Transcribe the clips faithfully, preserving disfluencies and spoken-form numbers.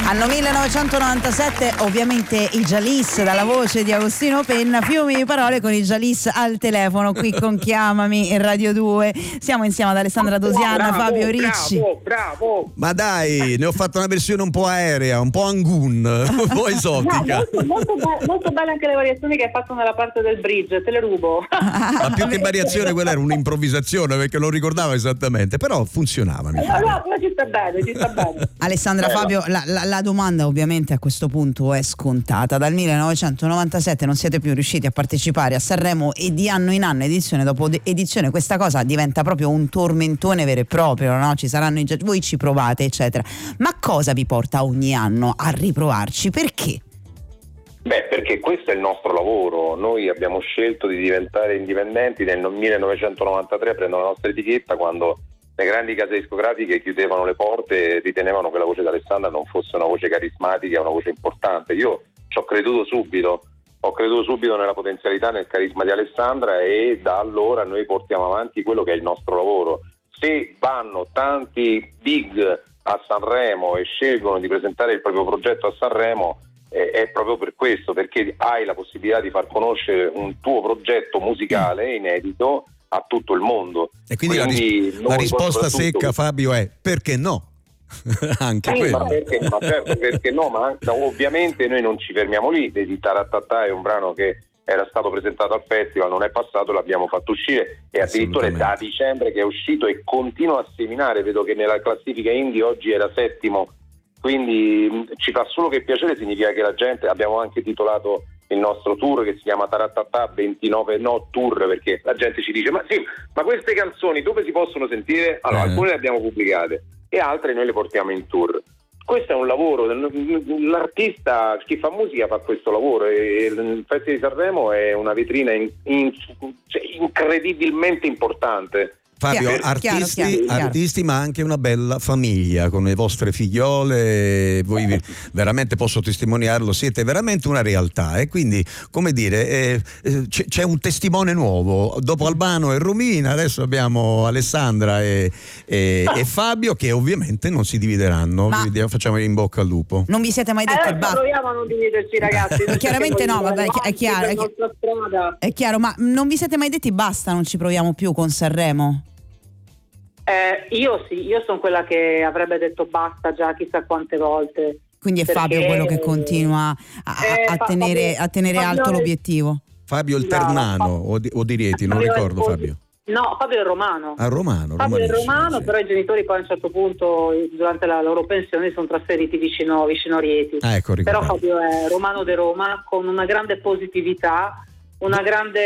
Anno millenovecentonovantasette, ovviamente i Jalis, dalla voce di Agostino Penna, fiumi di parole con i Jalis al telefono qui con Chiamami in Radio due. Siamo insieme ad Alessandra Dosiana, bravo, Fabio Ricci. Bravo, bravo. Ma dai, ne ho fatto una versione un po' aerea, un po' angun, un po' esotica. No, molto, molto, be- molto belle anche le variazioni che hai fatto nella parte del bridge, te le rubo. Ma più che variazione, quella era un'improvvisazione perché non ricordavo esattamente, però funzionavano. No, no, però ci sta bene, ci sta bene. Alessandra, Bella. Fabio, la, la, la domanda ovviamente a questo punto è scontata. Dal millenovecentonovantasette non siete più riusciti a partecipare a Sanremo e di anno in anno, edizione dopo de- edizione, questa cosa diventa proprio un tormentone vero e proprio, no? Ci saranno i già- voi ci provate, eccetera. Ma cosa vi porta ogni anno a riprovarci? Perché? Beh, perché questo è il nostro lavoro. Noi abbiamo scelto di diventare indipendenti nel millenovecentonovantatré, prendendo la nostra etichetta quando le grandi case discografiche chiudevano le porte e ritenevano che la voce di Alessandra non fosse una voce carismatica, una voce importante. Io ci ho creduto subito, ho creduto subito nella potenzialità, nel carisma di Alessandra e da allora noi portiamo avanti quello che è il nostro lavoro. Se vanno tanti big a Sanremo e scelgono di presentare il proprio progetto a Sanremo, eh, è proprio per questo, perché hai la possibilità di far conoscere un tuo progetto musicale inedito a tutto il mondo. E quindi, quindi la, ris- la risposta secca, Fabio, è perché no? Anche sì, quello. Ma perché, ma certo, perché no, ma anche, ovviamente noi non ci fermiamo lì. Di Taratatà è un brano che era stato presentato al festival, non è passato, l'abbiamo fatto uscire e addirittura è da dicembre che è uscito e continua a seminare. Vedo che nella classifica indie oggi era settimo, quindi ci fa solo che piacere, significa che la gente, abbiamo anche titolato il nostro tour che si chiama Taratatà ventinove no tour, perché la gente ci dice ma sì, ma queste canzoni dove si possono sentire? Allora, eh. alcune le abbiamo pubblicate e altre noi le portiamo in tour. Questo è un lavoro, l'artista, chi fa musica fa questo lavoro e il Festival di Sanremo è una vetrina in, in, cioè incredibilmente importante. Fabio, Chiaro, artisti, chiaro, chiaro, artisti ma anche una bella famiglia con le vostre figliole, voi vi, veramente posso testimoniarlo, siete veramente una realtà e quindi, come dire, eh, eh, c'è, c'è un testimone nuovo, dopo Albano e Romina adesso abbiamo Alessandra e, e, e Fabio che ovviamente non si divideranno, ma quindi facciamo in bocca al lupo. Non vi siete mai detti eh, ba- proviamo a non dividerci ragazzi. Chiaramente no, vabbè, è chiaro, è, chi- è chiaro, ma non vi siete mai detti basta, non ci proviamo più con Sanremo? Eh, io sì, io sono quella che avrebbe detto basta già chissà quante volte. Quindi è perché, Fabio quello che continua a, eh, a tenere, a tenere Fabio alto è, l'obiettivo. Fabio il Ternano no, o, di, o di Rieti, non Fabio ricordo è, Fabio. No, Fabio è romano. Ah, romano. Fabio è romano, sì. Però i genitori poi a un certo punto, durante la loro pensione, si sono trasferiti vicino, vicino Rieti. Ah, ecco, però Fabio è romano di Roma, con una grande positività, una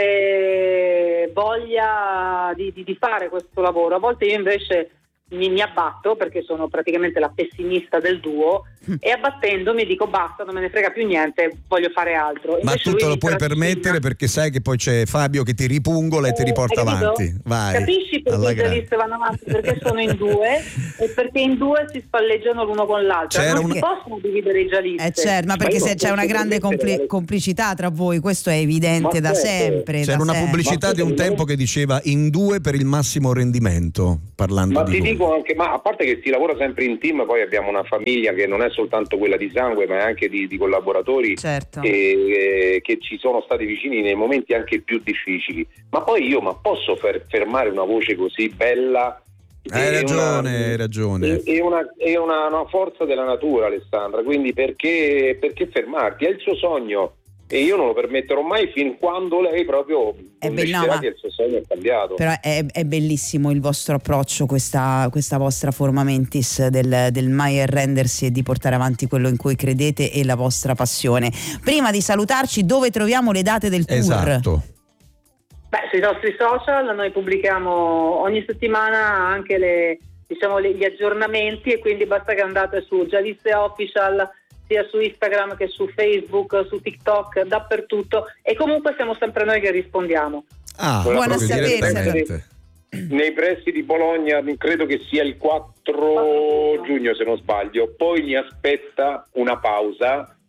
grande voglia di, di, di fare questo lavoro. A volte io invece mi, mi abbatto perché sono praticamente la pessimista del duo e abbattendomi dico basta, non me ne frega più niente, voglio fare altro. Ma invece tu te lui lo puoi trascina. permettere perché sai che poi c'è Fabio che ti ripungola e ti riporta Hai capito? avanti. Vai. Capisci perché i giallisti vanno avanti? Perché sono in due e perché in due si spalleggiano l'uno con l'altro. C'era non un... si possono dividere i giallisti. Eh certo, ma perché ma se c'è una grande compli- complicità tra voi, questo è evidente ma da certo. sempre. C'era da una sempre. pubblicità di un tempo che diceva in due per il massimo rendimento, parlando ma di ti voi. dico anche, ma a parte che si lavora sempre in team, poi abbiamo una famiglia che non è soltanto quella di sangue ma è anche di, di collaboratori certo. che, eh, che ci sono stati vicini nei momenti anche più difficili. Ma poi io ma posso fer- fermare una voce così bella? Hai ragione, una, hai ragione. È, una, è una, una forza della natura, Alessandra, quindi perché, perché fermarti? È il suo sogno e io non lo permetterò mai fin quando lei proprio È non be- deciderà no, ma- che il suo sogno è cambiato. Però è, è bellissimo il vostro approccio, questa, questa vostra forma mentis del, del mai arrendersi e di portare avanti quello in cui credete e la vostra passione. Prima di salutarci, dove troviamo le date del tour? Esatto. Beh, sui nostri social noi pubblichiamo ogni settimana anche le, diciamo, le, gli aggiornamenti e quindi basta che andate su Gialisse Official sia su Instagram che su Facebook, su TikTok, dappertutto e comunque siamo sempre noi che rispondiamo. Ah, buona proprio sapersi. direttamente. Nei pressi di Bologna credo che sia il quattro giugno se non sbaglio, poi mi aspetta una pausa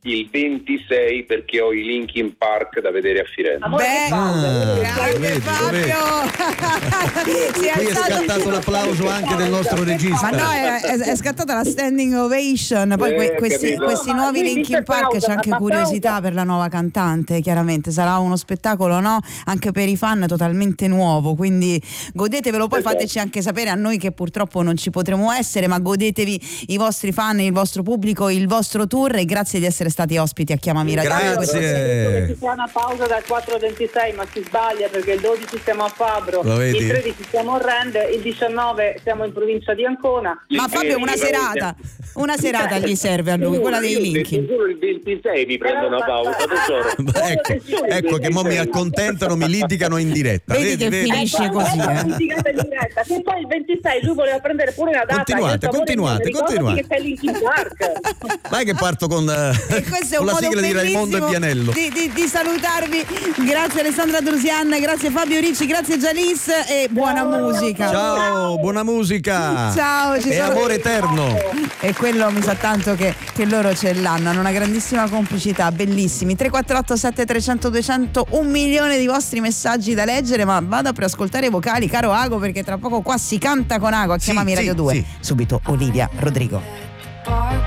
il ventisei perché ho i Linkin Park da vedere a Firenze. Amore, Beh, Ah, grande vedi, Fabio. Si è Qui è alzato- scattato l'applauso anche del nostro regista. Ma no, è, è, è scattata la standing ovation. Poi que- Eh, questi, capito. questi No, ma nuovi mi Linkin dice Park, pausa, c'è anche ma curiosità pausa. per la nuova cantante, chiaramente sarà uno spettacolo, no? Anche per i fan totalmente nuovo, quindi godetevelo, poi Esatto. fateci anche sapere a noi che purtroppo non ci potremo essere, ma godetevi i vostri fan, il vostro pubblico, il vostro tour, e grazie di essere stati ospiti a Chiamami Radio. Grazie. Ci sarà una pausa dal quattro al ventisei, ma si sbaglia perché il dodici siamo a Fabro, Lo vedi? il tredici siamo a Rende, il diciannove siamo in provincia di Ancona. Ma Fabio, una serata, una serata gli serve a lui, quella dei Linkin. Solo il ventisei vi prendo una pausa, tesoro. Ma ecco, ecco che mo mi accontentano, mi litigano in diretta. Vedi che vedi? finisce così, eh. Litigata in diretta. Che poi il ventisei lui voleva prendere pure una data. Continuate, Io, amore continuate, mio, ricordati continuate. che sei Linkin Park. Vai che parto con, eh, E questo è con un la modo sigla di Raimondo e bellissimo Pianello. di, di, di salutarvi. Grazie Alessandra Drusian, grazie Fabio Ricci, grazie Jalis e buona musica. Ciao, buona musica. Ciao, ci e sono- amore eterno. E quello mi sa tanto che, che loro ce l'hanno, hanno una grandissima complicità, bellissimi. tre quattro otto sette tre zero zero due zero zero, un milione di vostri messaggi da leggere, ma vado a preascoltare i vocali, caro Ago, perché tra poco qua si canta con Ago a Sì, Chiamami sì, Radio due. sì. Subito Olivia Rodrigo.